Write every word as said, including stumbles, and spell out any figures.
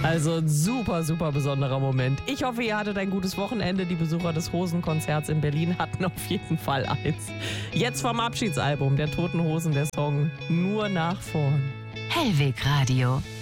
Also ein super, super besonderer Moment. Ich hoffe, ihr hattet ein gutes Wochenende. Die Besucher des Hosenkonzerts in Berlin hatten auf jeden Fall eins. Jetzt vom Abschiedsalbum der Toten Hosen der Song Nur nach vorn. Hellweg Radio.